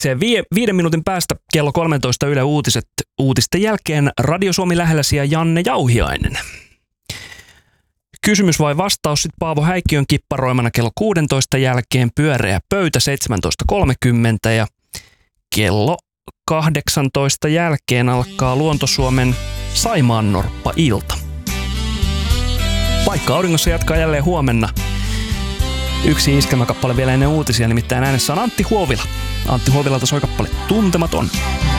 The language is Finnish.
Se 5 minuutin päästä kello 13 Yle Uutiset. Uutisten jälkeen Radio Suomi Lähelläsi ja Janne Jauhiainen. Kysymys vai vastaus sitten Paavo Häikkiön kipparoimana kello 16 jälkeen, pyöreä pöytä 17.30 ja kello 18 jälkeen alkaa Luontosuomen Saimaannorppa-ilta. Paikka auringossa jatkaa jälleen huomenna. Yksi iskelmäkappale vielä ennen uutisia, nimittäin äänessä on Antti Huovila. Antti Huovilalta soi kappale Tuntematon.